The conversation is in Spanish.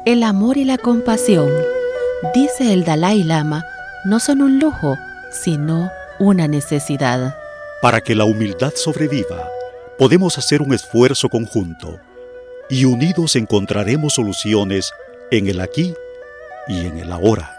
El amor y la compasión, dice el Dalai Lama, no son un lujo, sino una necesidad. Para que la humildad sobreviva, podemos hacer un esfuerzo conjunto y unidos encontraremos soluciones en el aquí y en el ahora.